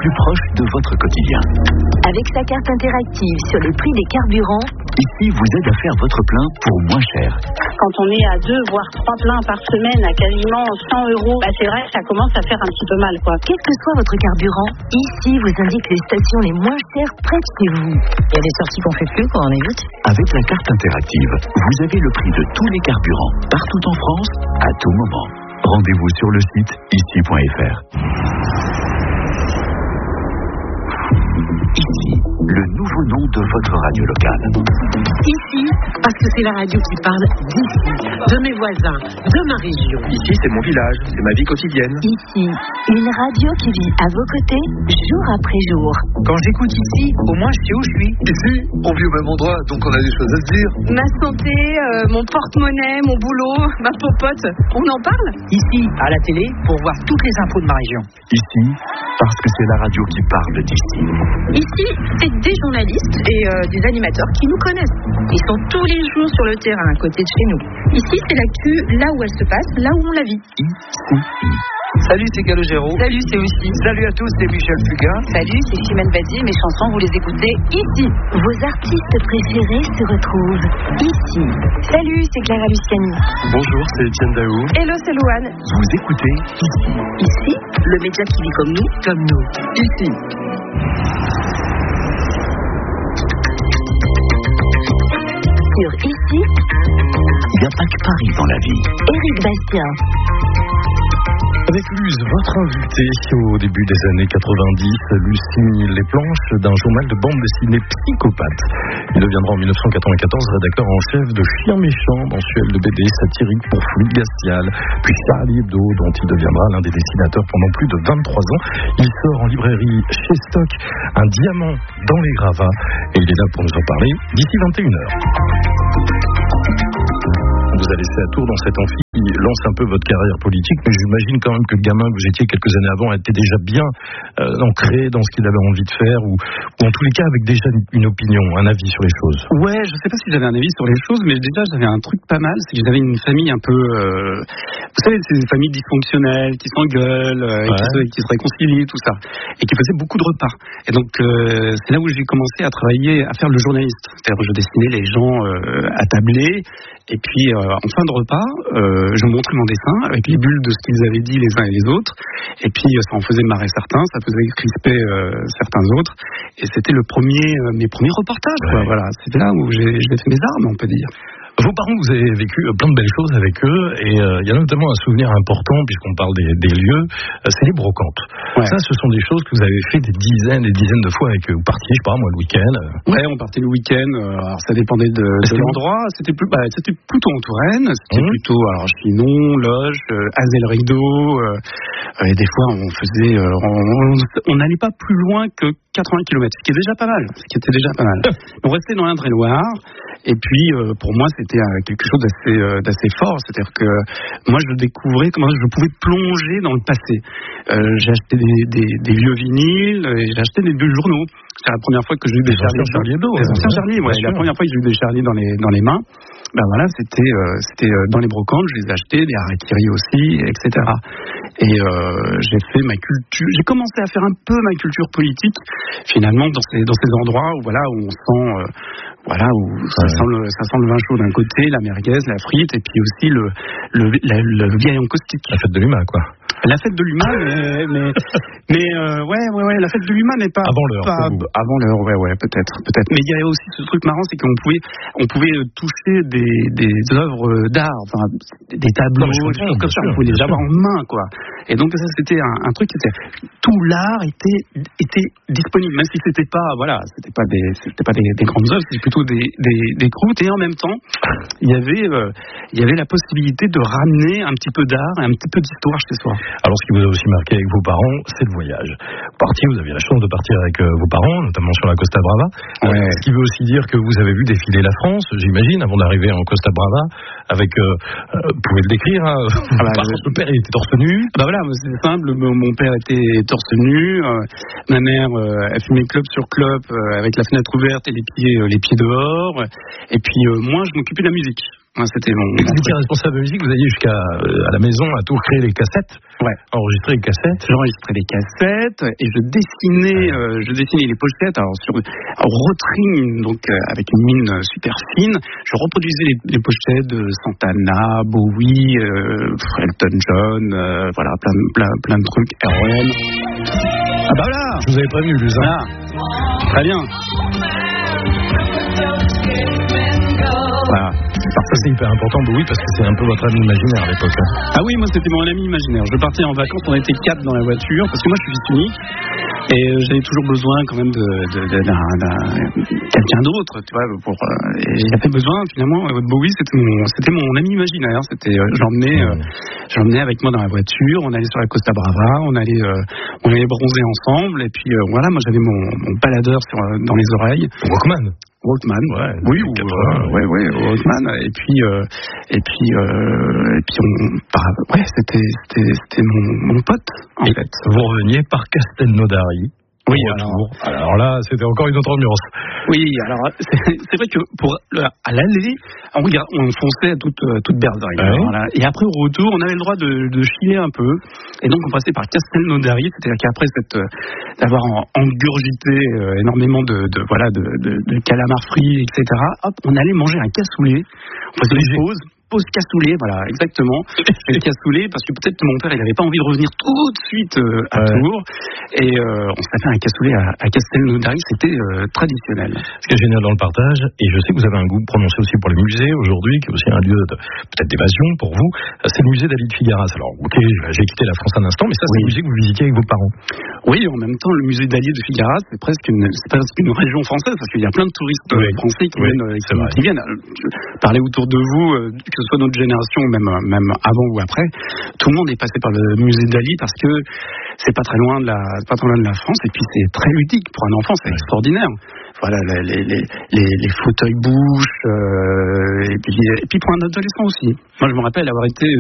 plus proche de votre quotidien. Avec sa carte interactive sur les prix des carburants, ici vous aide à faire votre plein pour moins cher. Quand on est à 2 voire 3 pleins par semaine à quasiment 100 €, c'est vrai que ça commence à faire un petit peu mal, quoi. quel que soit votre carburant, ici vous indique les stations les moins chères près de chez vous. Il y a des sorties qu'on fait plus quand on est vite. Avec la carte interactive, vous avez le prix de tous les carburants, partout en France, à tout moment. Rendez-vous sur le site ici.fr. Ici, le nouveau nom de votre radio locale. Ici, parce que c'est la radio qui parle d'ici, de mes voisins, de ma région. Ici, c'est mon village, c'est ma vie quotidienne. Ici, une radio qui vit à vos côtés, jour après jour. Quand j'écoute ici, au moins je sais où je suis. Ici, on vit au même endroit, donc on a des choses à se dire. Ma santé, mon porte-monnaie, mon boulot, ma popote, on en parle? Ici, à la télé, pour voir toutes les infos de ma région. Ici, parce que c'est la radio qui parle d'ici. Ici, c'est des journalistes et des animateurs qui nous connaissent. Ils sont tous les jours sur le terrain à côté de chez nous. Ici, c'est l'actu là où elle se passe, là où on la vit. Ici. Salut, c'est Calogero. Salut, c'est aussi. Salut à tous, c'est Michel Fugain. Salut, c'est Chimène Badi. Mes chansons, vous les écoutez ici. Vos artistes préférés se retrouvent ici. Salut, c'est Clara Luciani. Bonjour, c'est Etienne Daou. Hello, c'est Louane. Vous écoutez ici. Ici, le média qui vit comme nous. Ici. Sur ici, Il n'y a pas que Paris dans la vie. Éric Bastien. Avec Luz, votre invitée au début des années 90, Luz signe les planches d'un journal de bande dessinée Psychopathe. Il deviendra en 1994 rédacteur en chef de Chien Méchant, mensuel de BD satirique pour Fluide Glacial, puis Charlie Hebdo, dont il deviendra l'un des dessinateurs pendant plus de 23 ans. Il sort en librairie chez Stock Un diamant dans les gravats, et il est là pour nous en parler d'ici 21h. On vous a laissé à Tours dans cet amphi qui lance un peu votre carrière politique, mais j'imagine quand même que le gamin que vous étiez quelques années avant était déjà bien ancré dans ce qu'il avait envie de faire, ou en tous les cas avec déjà une opinion, un avis sur les choses. Ouais, je sais pas si j'avais un avis sur les choses, mais déjà j'avais un truc pas mal, c'est que j'avais une famille un peu, vous savez, c'est des familles dysfonctionnelles, qui s'engueulent, qui se réconcilient, tout ça, et qui faisaient beaucoup de repas. Et donc c'est là où j'ai commencé à travailler, à faire le journaliste. C'est-à-dire que je dessinais les gens attabler, et puis en fin de repas, je montrais mon dessin avec les bulles de ce qu'ils avaient dit les uns et les autres, et puis ça en faisait marrer certains, ça faisait crisper certains autres, et c'était mes premiers reportages, quoi. Voilà, c'était là où j'ai fait mes armes, on peut dire. Vos parents, vous avez vécu plein de belles choses avec eux, et il y a notamment un souvenir important, puisqu'on parle des lieux, c'est les brocantes. Ouais. Ça, ce sont des choses que vous avez fait des dizaines et dizaines de fois avec eux. Vous partiez, je sais pas moi, le week-end. Ouais, on partait le week-end, alors ça dépendait de l'endroit, c'était plutôt en Touraine, c'était plutôt, alors Chinon, Loge, Azel Rideau, et des fois on faisait, on n'allait pas plus loin que 80 km, ce qui était déjà pas mal. On restait dans l'Indre-et-Loire, et puis pour moi c'était quelque chose d'assez fort, c'est-à-dire que moi je découvrais comment je pouvais plonger dans le passé. J'ai acheté des vieux vinyles, et j'ai acheté des vieux journaux. C'est la première fois que j'ai eu des Charlie Hebdo. Des anciens Charlie, ouais. La première fois que j'ai eu des Charlie dans les mains, ben voilà, c'était dans les brocantes, je les ai achetés, des Harakiri aussi, etc. Et j'ai fait ma culture, j'ai commencé à faire un peu ma culture politique, finalement, dans ces endroits où on sent, ça sent le vin chaud d'un côté, la merguez, la frite, et puis aussi le vieil en caustique. La fête de l'humain, quoi. La fête de l'humain, mais la fête de l'humain n'est pas avant l'heure. Avant l'heure, ouais, peut-être. Mais il y a aussi ce truc marrant, c'est qu'on pouvait toucher des œuvres d'art, enfin des tableaux, des choses comme ça. On pouvait les avoir en main, quoi. Et donc ça, c'était un truc qui était, tout l'art était disponible, même si c'était pas des grandes œuvres, c'était plutôt des croûtes, et en même temps, il y avait la possibilité de ramener un petit peu d'art et un petit peu d'histoire chez soi. Alors, ce qui vous a aussi marqué avec vos parents, c'est le voyage. Vous aviez la chance de partir avec vos parents, notamment sur la Costa Brava. Ouais. Ce qui veut aussi dire que vous avez vu défiler la France, j'imagine, avant d'arriver en Costa Brava, avec, vous pouvez le décrire, hein, votre père, il était torse nu. Bah voilà, c'est simple, mon père était torse nu, ma mère, elle fumait club sur club, avec la fenêtre ouverte et les pieds dehors, et puis moi, je m'occupais de la musique. C'était mon. Vous étiez responsable de musique, vous alliez jusqu'à la maison à tout créer les cassettes. Ouais. Enregistrer les cassettes. J'enregistrais les cassettes et je dessinais les pochettes. Alors en retrim, donc avec une mine super fine, je reproduisais les pochettes de Santana, Bowie, Elton John, voilà, plein de trucs. R.E.M. Ah bah voilà. Je vous avais prévenu, Luz. Voilà. Très bien. Voilà. Ça c'est hyper important, Bowie, parce que c'est un peu votre ami imaginaire à l'époque. Ah oui, moi c'était mon ami imaginaire. Je partais en vacances, on était 4 dans la voiture, parce que moi je suis fils unique. Et j'avais toujours besoin quand même d'un quelqu'un d'autre, tu vois, et j'avais besoin finalement. Bowie, c'était mon ami imaginaire. J'emmenais avec moi dans la voiture. On allait sur la Costa Brava, on allait bronzer ensemble. Et puis voilà, moi j'avais mon baladeur dans les oreilles. Walkman. Walkman, ouais, oui, Walkman. Et puis c'était mon pote en fait. Vous reveniez par Castelnaudary. Oui, alors là, c'était encore une autre ambiance. Oui, alors c'est vrai que à l'aller, on fonçait à toute berzingue. Ouais. Voilà. Et après au retour, on avait le droit de chiller un peu. Et donc on passait par Castelnaudary, c'est-à-dire qu'après d'avoir engurgité énormément de calamars frits, etc. Hop, on allait manger un cassoulet. On faisait des pause cassoulet, voilà, exactement. Le cassoulet, parce que peut-être que mon père, il n'avait pas envie de revenir tout de suite à Tours. Et on s'est fait un cassoulet à Castelnaudary, c'était traditionnel. Ce qui est génial dans le partage, et je sais que vous avez un goût prononcé aussi pour les musées aujourd'hui, qui est aussi un lieu peut-être d'évasion pour vous, c'est le musée d'Ali de Figueras. Alors, ok, j'ai quitté la France un instant, mais ça, c'est le musée que vous visitiez avec vos parents. Oui, en même temps, le musée d'Ali de Figueras, c'est presque une région française, parce qu'il y a plein de touristes français qui viennent parler autour de vous, que ce soit notre génération, même avant ou après. Tout le monde est passé par le musée d'Ali parce que c'est pas très loin de la France, et puis c'est très ludique pour un enfant, c'est extraordinaire. Voilà, les fauteuils bouches, et puis pour un adolescent aussi. Moi, je me rappelle avoir été